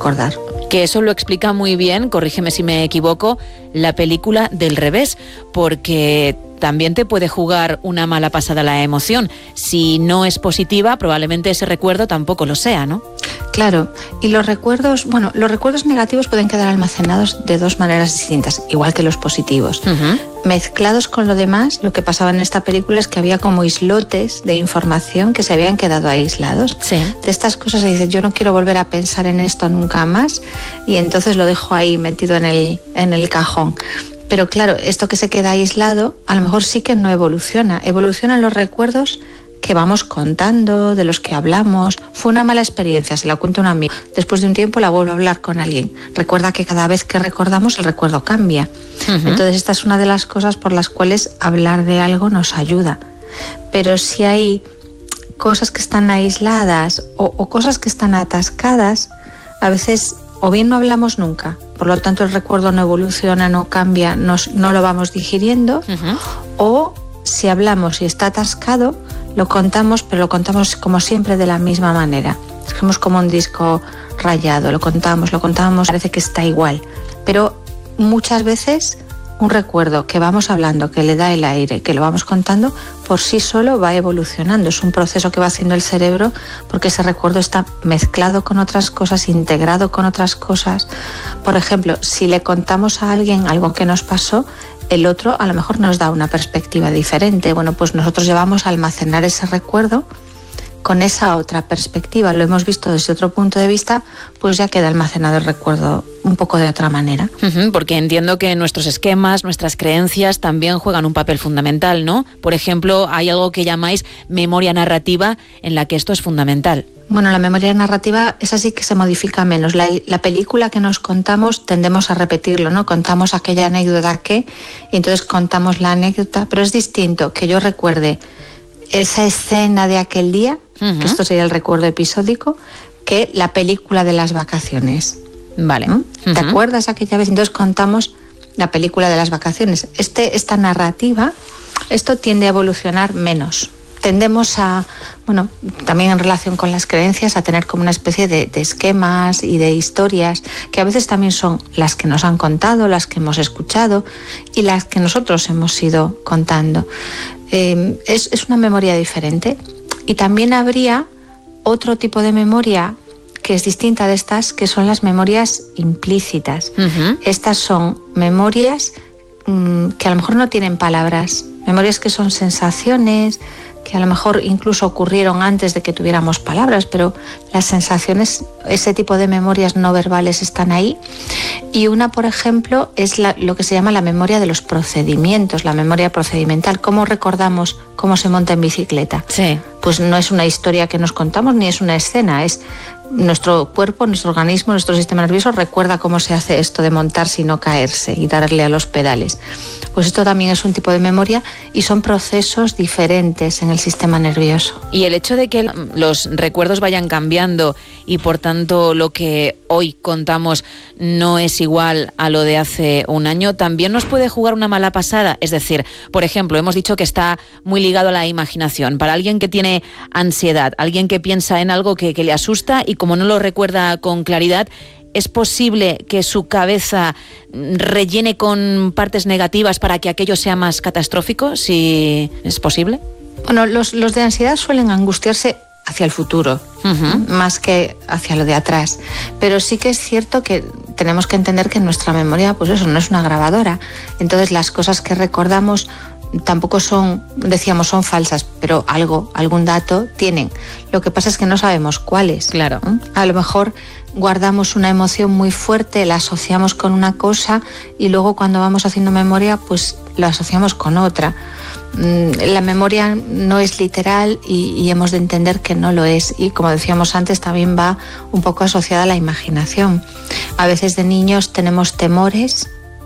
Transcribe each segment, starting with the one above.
recordar. Que eso lo explica muy bien, corrígeme si me equivoco, la película Del revés, porque también te puede jugar una mala pasada la emoción. Si no es positiva, probablemente ese recuerdo tampoco lo sea, ¿no? Claro, y los recuerdos negativos pueden quedar almacenados de dos maneras distintas, igual que los positivos. Mezclados con lo demás, lo que pasaba en esta película es que había como islotes de información que se habían quedado aislados. Sí. De estas cosas se dice, yo no quiero volver a pensar en esto nunca más, y entonces lo dejo ahí metido en el cajón. Pero claro, esto que se queda aislado, a lo mejor sí que no evoluciona. Evolucionan los recuerdos que vamos contando, de los que hablamos. Fue una mala experiencia, se la cuento a un amigo. Después de un tiempo la vuelvo a hablar con alguien. Recuerda que cada vez que recordamos, el recuerdo cambia. Entonces esta es una de las cosas por las cuales hablar de algo nos ayuda. Pero si hay cosas que están aisladas o cosas que están atascadas, a veces o bien no hablamos nunca, por lo tanto el recuerdo no evoluciona, no cambia, no lo vamos digiriendo, o si hablamos y está atascado, lo contamos, pero lo contamos como siempre de la misma manera. Es como un disco rayado, lo contamos, parece que está igual, pero muchas veces un recuerdo que vamos hablando, que le da el aire, que lo vamos contando, por sí solo va evolucionando. Es un proceso que va haciendo el cerebro porque ese recuerdo está mezclado con otras cosas, integrado con otras cosas. Por ejemplo, si le contamos a alguien algo que nos pasó, el otro a lo mejor nos da una perspectiva diferente. Bueno, pues nosotros llevamos a almacenar ese recuerdo con esa otra perspectiva. Lo hemos visto desde otro punto de vista, pues ya queda almacenado el recuerdo un poco de otra manera. Porque entiendo que nuestros esquemas, nuestras creencias también juegan un papel fundamental, ¿no? Por ejemplo, hay algo que llamáis memoria narrativa en la que esto es fundamental. Bueno, la memoria narrativa es así que se modifica menos. La película que nos contamos tendemos a repetirlo, ¿no? Contamos aquella anécdota y entonces contamos la anécdota, pero es distinto que yo recuerde esa escena de aquel día, que esto sería el recuerdo episódico, que la película de las vacaciones. Vale. ¿Te acuerdas aquella vez? Entonces contamos la película de las vacaciones. Esta narrativa, esto tiende a evolucionar menos. Tendemos a, bueno, también en relación con las creencias, a tener como una especie de esquemas y de historias que a veces también son las que nos han contado, las que hemos escuchado y las que nosotros hemos ido contando. Es una memoria diferente. Y también habría otro tipo de memoria que es distinta de estas, que son las memorias implícitas. Estas son memorias que a lo mejor no tienen palabras, memorias que son sensaciones, que a lo mejor incluso ocurrieron antes de que tuviéramos palabras, pero las sensaciones, ese tipo de memorias no verbales están ahí. Y una, por ejemplo, es lo que se llama la memoria de los procedimientos, la memoria procedimental. ¿Cómo recordamos cómo se monta en bicicleta? Sí. Pues no es una historia que nos contamos ni es una escena, es nuestro cuerpo, nuestro organismo, nuestro sistema nervioso recuerda cómo se hace esto de montarse y no caerse y darle a los pedales. Pues esto también es un tipo de memoria y son procesos diferentes en el sistema nervioso. Y el hecho de que los recuerdos vayan cambiando y por tanto lo que hoy contamos no es igual a lo de hace un año, también nos puede jugar una mala pasada. Es decir, por ejemplo, hemos dicho que está muy ligado a la imaginación. Para alguien que tiene ansiedad, alguien que piensa en algo que le asusta y como no lo recuerda con claridad, ¿es posible que su cabeza rellene con partes negativas para que aquello sea más catastrófico? ¿Si es posible? Bueno, los de ansiedad suelen angustiarse hacia el futuro, más que hacia lo de atrás. Pero sí que es cierto que tenemos que entender que nuestra memoria, pues eso, no es una grabadora. Entonces las cosas que recordamos tampoco son falsas, pero algún dato tienen. Lo que pasa es que no sabemos cuáles. Claro. A lo mejor guardamos una emoción muy fuerte, la asociamos con una cosa y luego cuando vamos haciendo memoria, pues la asociamos con otra. La memoria no es literal y hemos de entender que no lo es. Y como decíamos antes, también va un poco asociada a la imaginación. A veces de niños tenemos temores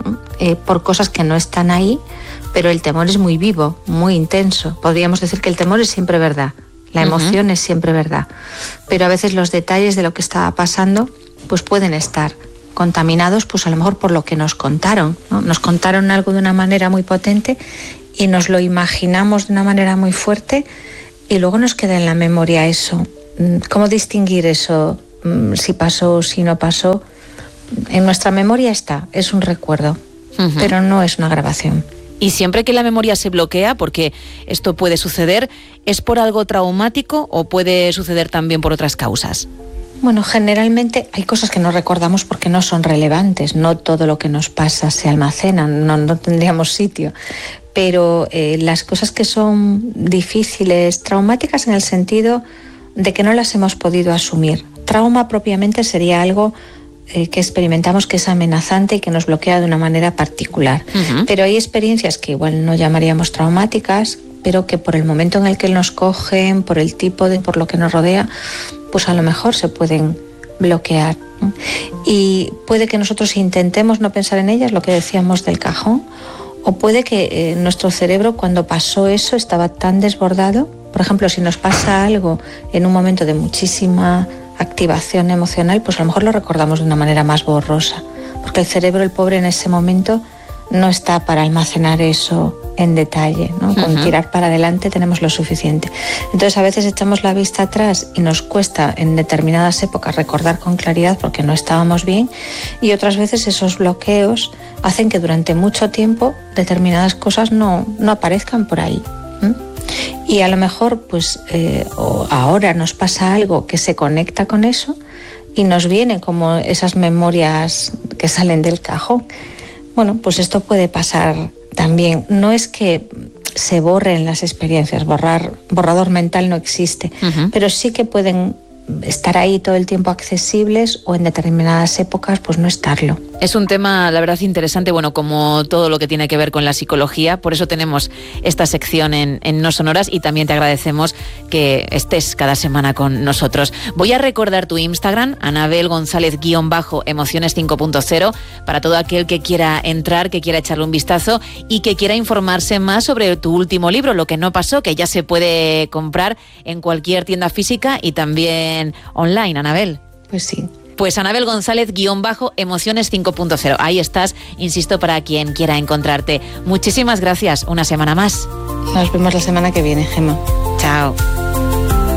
por cosas que no están ahí, pero el temor es muy vivo, muy intenso. Podríamos decir que el temor es siempre verdad, la emoción es siempre verdad, pero a veces los detalles de lo que estaba pasando pues pueden estar contaminados, pues a lo mejor por lo que nos contaron, ¿no? Nos contaron algo de una manera muy potente y nos lo imaginamos de una manera muy fuerte y luego nos queda en la memoria eso. ¿Cómo distinguir eso si pasó o si no pasó. En nuestra memoria está, es un recuerdo, pero no es una grabación. Y siempre que la memoria se bloquea, porque esto puede suceder, ¿es por algo traumático o puede suceder también por otras causas? Bueno, generalmente hay cosas que no recordamos porque no son relevantes. No todo lo que nos pasa se almacena, no tendríamos sitio. Pero las cosas que son difíciles, traumáticas en el sentido de que no las hemos podido asumir. Trauma propiamente sería algo que experimentamos que es amenazante y que nos bloquea de una manera particular. Pero hay experiencias que igual no llamaríamos traumáticas, pero que por el momento en el que nos cogen, por el tipo por lo que nos rodea, pues a lo mejor se pueden bloquear, ¿no? Y puede que nosotros intentemos no pensar en ellas, lo que decíamos del cajón, o puede que nuestro cerebro, cuando pasó eso, estaba tan desbordado. Por ejemplo, si nos pasa algo en un momento de muchísima activación emocional, pues a lo mejor lo recordamos de una manera más borrosa, porque el cerebro, el pobre, en ese momento no está para almacenar eso en detalle, ¿no? Con tirar para adelante tenemos lo suficiente. Entonces a veces echamos la vista atrás y nos cuesta en determinadas épocas recordar con claridad porque no estábamos bien, y otras veces esos bloqueos hacen que durante mucho tiempo determinadas cosas no aparezcan por ahí. Y a lo mejor pues ahora nos pasa algo que se conecta con eso y nos viene como esas memorias que salen del cajón. Bueno, pues esto puede pasar también. No es que se borren las experiencias, borrador mental no existe, pero sí que pueden estar ahí todo el tiempo accesibles o en determinadas épocas pues no estarlo. Es un tema, la verdad, interesante, bueno, como todo lo que tiene que ver con la psicología. Por eso tenemos esta sección en No Sonoras y también te agradecemos que estés cada semana con nosotros. Voy a recordar tu Instagram, Anabel González _emociones 5.0, para todo aquel que quiera entrar, que quiera echarle un vistazo y que quiera informarse más sobre tu último libro, Lo que no pasó, que ya se puede comprar en cualquier tienda física y también online, Anabel. Pues sí. Pues Anabel González _emociones 5.0. Ahí estás, insisto, para quien quiera encontrarte. Muchísimas gracias, una semana más. Nos vemos la semana que viene, Gemma. Chao.